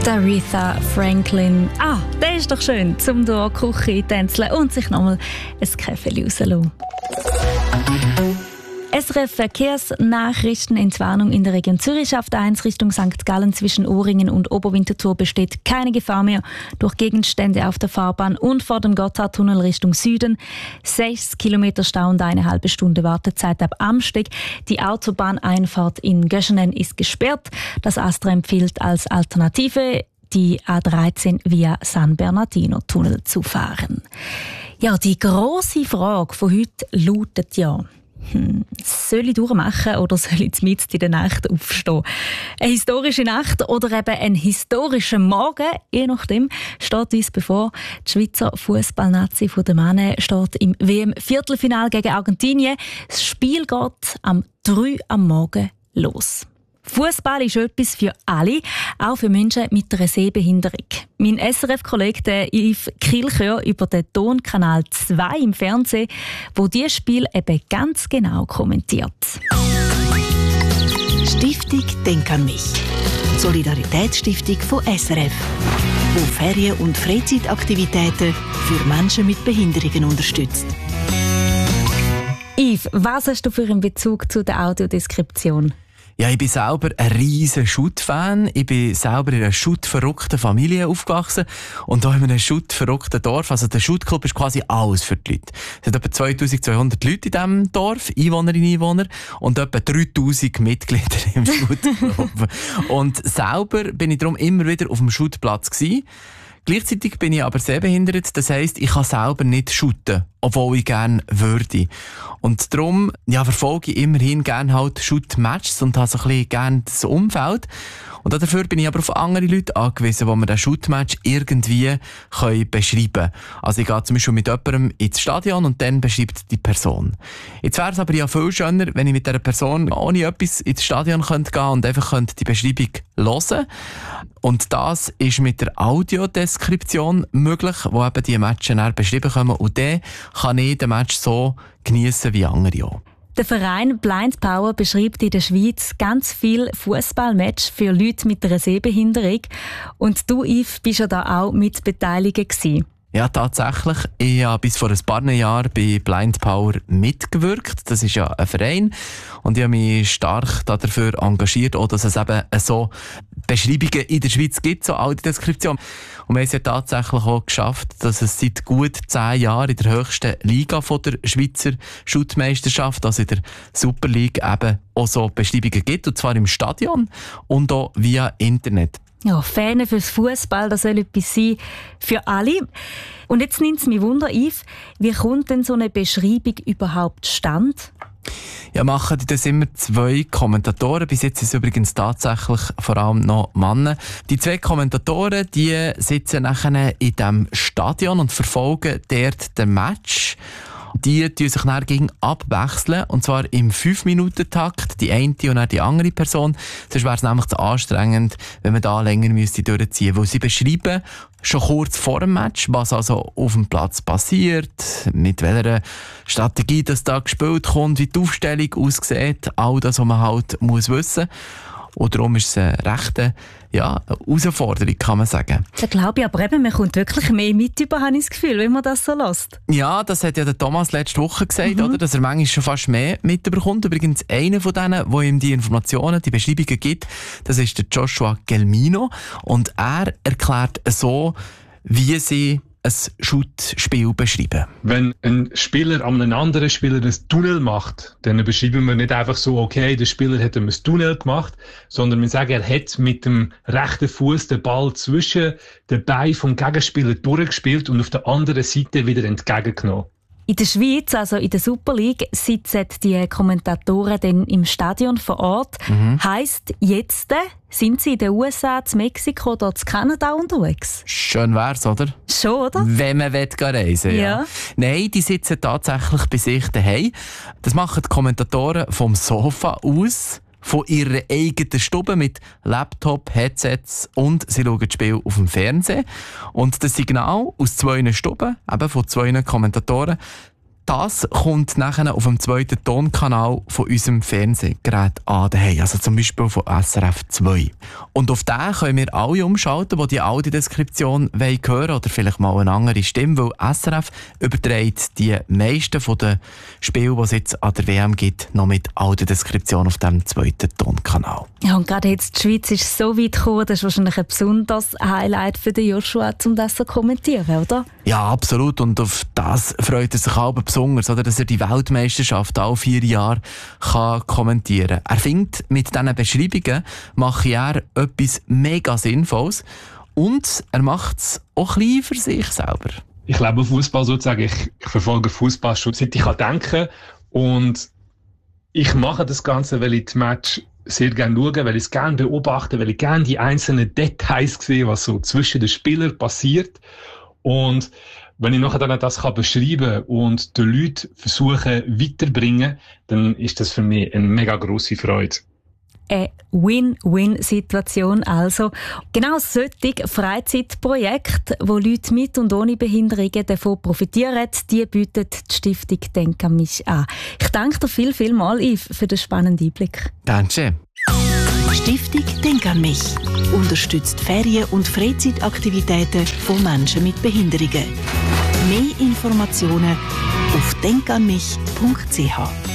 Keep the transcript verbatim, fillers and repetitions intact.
Aretha Franklin. Ah, das ist doch schön, zum durch die Küche tänzeln und sich nochmal ein Kaffee rauslassen. S R F Verkehrsnachrichten. Entwarnung in der Region Zürich schafft eins Richtung Sankt Gallen zwischen Ohringen und Oberwinterthur besteht keine Gefahr mehr durch Gegenstände auf der Fahrbahn und vor dem Gotthardtunnel Richtung Süden. Sechs Kilometer Stau und eine halbe Stunde Wartezeit ab Amsteg. Die Autobahneinfahrt in Göschenen ist gesperrt. Das ASTRA empfiehlt als Alternative, die A dreizehn via San Bernardino-Tunnel zu fahren. Ja, die grosse Frage von heute lautet ja: Hm, soll ich durchmachen oder soll ich mitten in der Nacht aufstehen? Eine historische Nacht oder eben ein historischer Morgen, je nachdem, steht uns bevor. Die Schweizer Fußballnazi von der Männer steht im W M-Viertelfinale gegen Argentinien. Das Spiel geht am drei am Morgen los. Fußball ist etwas für alle, auch für Menschen mit einer Sehbehinderung. Mein S R F-Kollege Yves Kilchör über den Tonkanal zwei im Fernsehen, wo dieses Spiel eben ganz genau kommentiert. Stiftung Denk an mich. Solidaritätsstiftung von S R F, wo Ferien- und Freizeitaktivitäten für Menschen mit Behinderungen unterstützt. Yves, was hast du für einen Bezug zu der Audiodeskription? Ja, ich bin selber ein riesen Schutt-Fan. Ich bin selber in einer schuttverrückten Familie aufgewachsen und auch in einem schuttverrückten Dorf. Also der Schuttclub ist quasi alles für die Leute. Es sind etwa zweitausendzweihundert Leute in diesem Dorf, Einwohnerinnen und Einwohner, und etwa dreitausend Mitglieder im Schuttclub. Und selber bin ich darum immer wieder auf dem Schuttplatz gewesen. Gleichzeitig bin ich aber sehbehindert, das heisst, ich kann selber nicht shooten, obwohl ich gerne würde. Und darum ja, verfolge ich immerhin gerne halt Shoot-Matches und habe so ein bisschen gerne das Umfeld. Und dafür bin ich aber auf andere Leute angewiesen, die mir den Shoot-Match irgendwie können beschreiben können. Also ich gehe zum Beispiel mit jemandem ins Stadion und dann beschreibt die Person. Jetzt wäre es aber ja viel schöner, wenn ich mit dieser Person ohne etwas ins Stadion gehen könnte und einfach die Beschreibung hören. Und das ist mit der Audiodeskription möglich, wo eben die Matches dann beschrieben kommen. Und dann kann ich den Match so geniessen wie andere auch. Der Verein Blind Power beschreibt in der Schweiz ganz viele Fußballmatches für Leute mit einer Sehbehinderung. Und du, Yves, bist ja da auch mit beteiligt gewesen. Ja, tatsächlich. Ich habe bis vor ein paar Jahren bei Blind Power mitgewirkt. Das ist ja ein Verein. Und ich habe mich stark dafür engagiert, auch dass es eben so Beschreibungen in der Schweiz gibt, so Audiodeskription. Und wir haben es ja tatsächlich auch geschafft, dass es seit gut zehn Jahren in der höchsten Liga von der Schweizer Schuttmeisterschaft, also in der Super League, eben auch so Beschreibungen gibt. Und zwar im Stadion und auch via Internet. Ja, Fähne fürs Fußball, das soll etwas sein für alle. Und jetzt nimmt es mich Wunder, Yves, wie kommt denn so eine Beschreibung überhaupt zustande? Ja, machen die das immer zwei Kommentatoren. Bis jetzt sind es übrigens tatsächlich vor allem noch Männer. Die zwei Kommentatoren, die sitzen nachher in diesem Stadion und verfolgen dort den Match. Die tun sich dann gegen abwechseln, und zwar im fünf Minuten Takt, die eine und dann die andere Person. Sonst wäre es nämlich zu anstrengend, wenn man da länger müsste durchziehen müsste. Weil sie beschreiben schon kurz vor dem Match, was also auf dem Platz passiert, mit welcher Strategie das da gespielt kommt, wie die Aufstellung aussieht, all das, was man halt muss wissen. Und darum ist es eine rechte ja, Herausforderung, kann man sagen. Da glaube ich aber eben, man kommt wirklich mehr mit über, habe ich das Gefühl, wenn man das so lässt. Ja, das hat ja der Thomas letzte Woche gesagt, mhm. oder, dass er manchmal schon fast mehr mitbekommt. Übrigens, einer von denen, der ihm die Informationen, die Beschreibungen gibt, das ist der Joshua Gelmino. Und er erklärt so, wie sie ein Shoot-Spiel beschreiben. Wenn ein Spieler an einen anderen Spieler ein Tunnel macht, dann beschreiben wir nicht einfach so, okay, der Spieler hat ihm ein Tunnel gemacht, sondern wir sagen, er hat mit dem rechten Fuß den Ball zwischen den Beinen vom Gegenspieler durchgespielt und auf der anderen Seite wieder entgegengenommen. In der Schweiz, also in der Super League, sitzen die Kommentatoren dann im Stadion vor Ort. Mhm. Heisst, jetzt sind sie in den U S A, in Mexiko oder in Kanada unterwegs? Schön wär's, oder? Schon, oder? Wenn man reisen will, ja. ja. Nein, die sitzen tatsächlich bei sich daheim. Das machen die Kommentatoren vom Sofa aus, von ihrer eigenen Stube mit Laptop, Headsets, und sie schauen das Spiel auf dem Fernsehen. Und das Signal aus zwei Stuben, eben von zwei Kommentatoren, Das kommt nachher auf dem zweiten Tonkanal von unserem Fernsehgerät an, also zum Beispiel von S R F zwei. Und auf den können wir alle umschalten, die die Audiodeskription hören wollen oder vielleicht mal eine andere Stimme, weil S R F überträgt die meisten von den Spielen, die es jetzt an der W M gibt, noch mit Audiodeskription auf dem zweiten Tonkanal. Ja, und gerade jetzt, die Schweiz ist so weit gekommen, das ist wahrscheinlich ein besonderes Highlight für den Joshua, um das zu kommentieren, oder? Ja, absolut. Und auf das freut er sich auch besonders, oder, dass er die Weltmeisterschaft alle vier Jahre kann kommentieren kann. Er findet, mit diesen Beschreibungen mache er etwas mega Sinnvolles und er macht es auch ein bisschen für sich selber. Ich lebe Fußball sozusagen. Ich, ich verfolge Fußball schon seit ich denken kann. Und ich mache das Ganze, weil ich die Match sehr gerne schaue, weil ich es gerne beobachte, weil ich gerne die einzelnen Details sehe, was so zwischen den Spielern passiert. Und wenn ich nachher dann das kann beschreiben und den Leuten versuchen weiterbringen, dann ist das für mich eine mega grosse Freude. Eine Win-Win-Situation also. Genau solche Freizeitprojekte, wo Leute mit und ohne Behinderungen davon profitieren, die bietet die Stiftung «Denk an mich» an. Ich danke dir viel, viel mal, Yves, für den spannenden Einblick. Danke. Stiftung «Denk an mich» unterstützt Ferien- und Freizeitaktivitäten von Menschen mit Behinderungen. Mehr Informationen auf denk an mich punkt c h.